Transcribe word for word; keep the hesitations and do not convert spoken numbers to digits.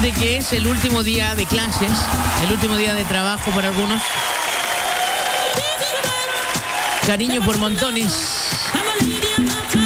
de que es el último día de clases, el último día de trabajo para algunos. Cariño por montones.